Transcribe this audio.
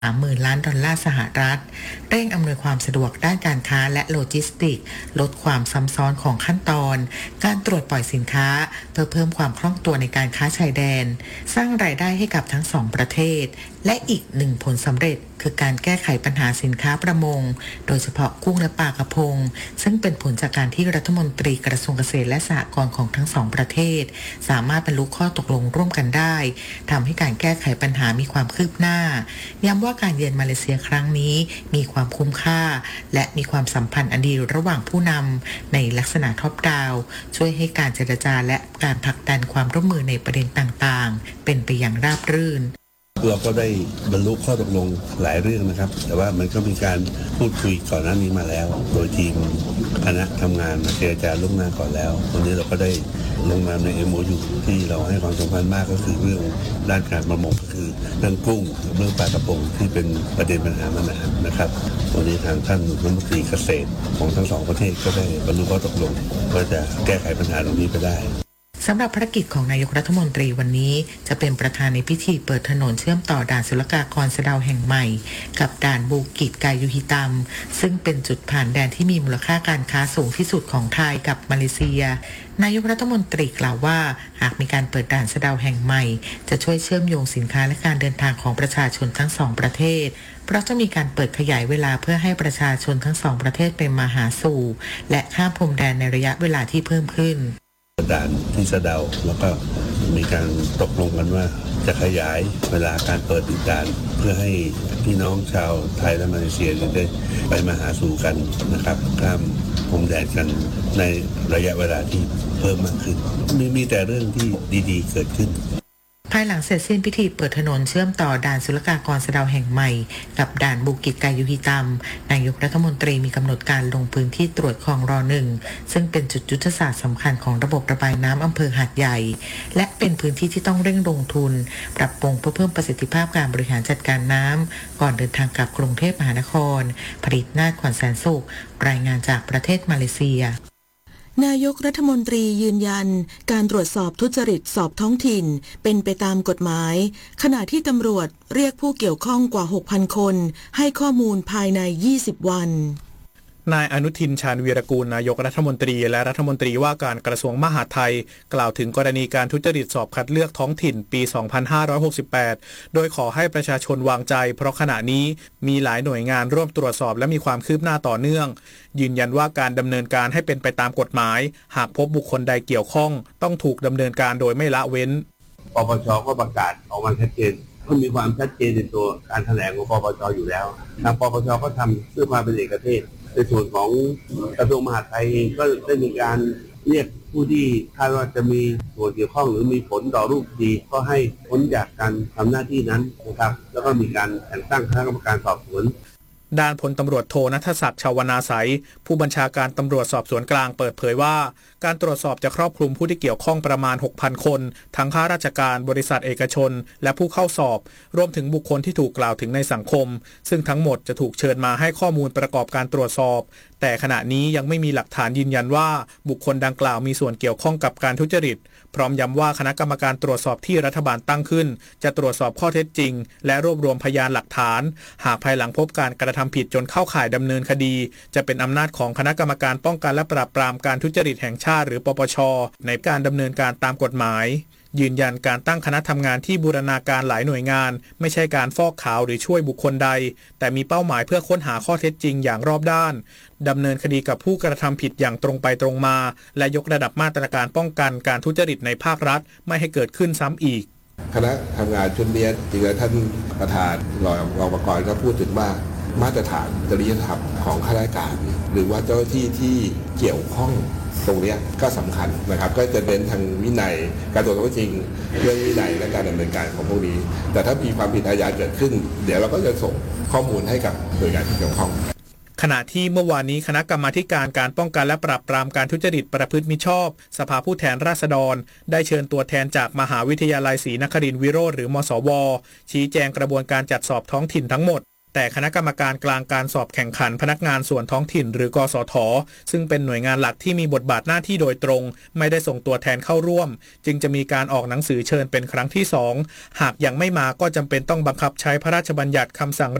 30,000 ล้านดอลลาร์สหรัฐเร่งอำนวยความสะดวกด้านการค้าและโลจิสติกส์ลดความซับซ้อนของขั้นตอนการตรวจปล่อยสินค้าเพื่อเพิ่มความคล่องตัวในการค้าชายแดนสร้างรายได้ให้กับทั้งสองประเทศและอีกหนึ่งผลสำเร็จคือการแก้ไขปัญหาสินค้าประมงโดยเฉพาะกุ้งและปลากระพงซึ่งเป็นผลจากการที่รัฐมนตรีกระทรวงเกษตรและสหกรณ์ของทั้งสองประเทศสามารถบรรลุข้อตกลงร่วมกันได้ทำให้การแก้ไขปัญหามีความคืบหน้าย้ำว่าการเยือนมาเลเซียครั้งนี้มีความคุ้มค่าและมีความสัมพันธ์อันดีระหว่างผู้นำในลักษณะท็อปดาวน์ช่วยให้การเจรจาและการผลักดันความร่วมมือในประเด็นต่างๆเป็นไปอย่างราบรื่นเราก็ได้บรรลุข้อตกลงหลายเรื่องนะครับแต่ว่ามันก็มีการพูดคุยก่อนหน้านี้มาแล้วโดยทีมคณะทำงานมาเจรจาล่วงหน้าก่อนแล้ววันนี้เราก็ได้ลงนามใน MOU ที่เราให้ความสำคัญมากก็คือเรื่องด้านการประมงก็คือเรื่องกุ้งเรื่องปลากระพงที่เป็นประเด็นปัญหามานานนะครับวันนี้ทางท่านรัฐมนตรีเกษตรของทั้งสองประเทศก็ได้บรรลุข้อตกลงว่าจะแก้ไขปัญหาตรงนี้ไปได้สำหรับภารกิจของนายกรัฐมนตรีวันนี้จะเป็นประธานในพิธีเปิดถนนเชื่อมต่อด่านศุลกากรสะเดาแห่งใหม่กับด่านบูกิจกายุฮิตัมซึ่งเป็นจุดผ่านแดนที่มีมูลค่าการค้าสูงที่สุดของไทยกับมาเลเซียนายกรัฐมนตรีกล่าวว่าหากมีการเปิดด่านสะเดาแห่งใหม่จะช่วยเชื่อมโยงสินค้าและการเดินทางของประชาชนทั้งสองประเทศเพราะจะมีการเปิดขยายเวลาเพื่อให้ประชาชนทั้งสองประเทศไปมาหาสู่และข้ามพรมแดนในระยะเวลาที่เพิ่มขึ้นด่านที่สะเดาแล้วก็มีการตกลงกันว่าจะขยายเวลาการเปิดด่านเพื่อให้พี่น้องชาวไทยและมาเลเซียได้ไปมาหาสู่กันนะครับข้ามพรมแดนกันในระยะเวลาที่เพิ่มมากขึ้นมีแต่เรื่องที่ดีๆเกิดขึ้นภายหลังเสร็จสิ้นพิธีเปิดถนนเชื่อมต่อด่านศุลกากรสะเดาแห่งใหม่กับด่านบูกิจกายุฮิตัมนายกรัฐมนตรีมีกำหนดการลงพื้นที่ตรวจคลองร.1ซึ่งเป็นจุดยุทธศาสตร์สำคัญของระบบระบายน้ำอำเภอหาดใหญ่และเป็นพื้นที่ที่ต้องเร่งลงทุนปรับปรุงเพื่อเพิ่มประสิทธิภาพการบริหารจัดการน้ำก่อนเดินทางกลับกรุงเทพมหานครผลิตนาถ ขวัญแสนสุขรายงานจากประเทศมาเลเซียนายกรัฐมนตรียืนยันการตรวจสอบทุจริตสอบท้องถิ่นเป็นไปตามกฎหมายขณะที่ตำรวจเรียกผู้เกี่ยวข้องกว่า 6,000 คนให้ข้อมูลภายใน20 วันนายอนุทินชาญวีรกูลนายกรัฐมนตรีและรัฐมนตรีว่าการกระทรวงมหาดไทยกล่าวถึงกรณีการทุจริตสอบคัดเลือกท้องถิ่นปี 2568 โดยขอให้ประชาชนวางใจเพราะขณะนี้มีหลายหน่วยงานร่วมตรวจสอบและมีความคืบหน้าต่อเนื่องยืนยันว่าการดำเนินการให้เป็นไปตามกฎหมายหากพบบุคคลใดเกี่ยวข้องต้องถูกดำเนินการโดยไม่ละเว้นปปช.ก็ประกาศออกมาชัดเจนก็มีความชัดเจนในตัวการแถลงของปปช.อยู่แล้วทางปปช.ก็ทำเพื่อความเป็นเอกเทศในส่วนของกระทรวงมหาดไทยเองก็ได้มีการเรียกผู้ที่คาดว่าจะมีส่วนเกี่ยวข้องหรือมีผลต่อรูปคดีก็ให้พ้นจากการทำหน้าที่นั้นนะครับแล้วก็มีการแต่งตั้งคณะกรรมการสอบสวนด้านพลตำรวจโทณัฐศักดิ์ ชวนาไสยผู้บัญชาการตำรวจสอบสวนกลางเปิดเผยว่าการตรวจสอบจะครอบคลุมผู้ที่เกี่ยวข้องประมาณ 6,000 คนทั้งข้าราชการบริษัทเอกชนและผู้เข้าสอบรวมถึงบุคคลที่ถูกกล่าวถึงในสังคมซึ่งทั้งหมดจะถูกเชิญมาให้ข้อมูลประกอบการตรวจสอบแต่ขณะนี้ยังไม่มีหลักฐานยืนยันว่าบุคคลดังกล่าวมีส่วนเกี่ยวข้องกับการทุจริตพร้อมย้ำว่าคณะกรรมการตรวจสอบที่รัฐบาลตั้งขึ้นจะตรวจสอบข้อเท็จจริงและรวบรวมพยานหลักฐานหากภายหลังพบการกระทำผิดจนเข้าข่ายดำเนินคดีจะเป็นอำนาจของคณะกรรมการป้องกันและปราบปรามการทุจริตแห่งชาติหรือปปช.ในการดำเนินการตามกฎหมายยืนยันการตั้งคณะทำงานที่บูรณาการหลายหน่วยงานไม่ใช่การฟอกขาวหรือช่วยบุคคลใดแต่มีเป้าหมายเพื่อค้นหาข้อเท็จจริงอย่างรอบด้านดำเนินคดีกับผู้กระทำผิดอย่างตรงไปตรงมาและยกระดับมาตรการป้องกันการทุจริตในภาครัฐไม่ให้เกิดขึ้นซ้ำอีกคณะทำงานชุดนี้จริงๆท่านประธานรองประกรณ์ก็พูดถึงว่ามาตรฐานจริยธรรมของข้าราชการหรือว่าเจ้าหน้าที่ที่เกี่ยวข้องตรงนี้ก็สำคัญนะครับก็จะเน้นทางวินัยการตรวจสอบจริงเรื่องวินัยและการดำเนินการของพวกนี้แต่ถ้ามีความผิดอาญาเกิดขึ้นเดี๋ยวเราก็จะส่งข้อมูลให้กับหน่วยงานที่เกี่ยวข้องขณะที่เมื่อวานนี้คณะกรรมาการการป้องกันและปราบปรามการทุจริตประพฤติมิชอบสภาผู้แทนราษฎรได้เชิญตัวแทนจากมหาวิทยาลัยศรีนครินทร์วิโรจน์หรือมศวชี้แจงกระบวนการจัดสอบท้องถิ่นทั้งหมดแต่คณะกรรมการกลางการสอบแข่งขันพนักงานส่วนท้องถิ่นหรือกสท.ซึ่งเป็นหน่วยงานหลักที่มีบทบาทหน้าที่โดยตรงไม่ได้ส่งตัวแทนเข้าร่วมจึงจะมีการออกหนังสือเชิญเป็นครั้งที่2หากยังไม่มาก็จำเป็นต้องบังคับใช้พระราชบัญญัติคำสั่ง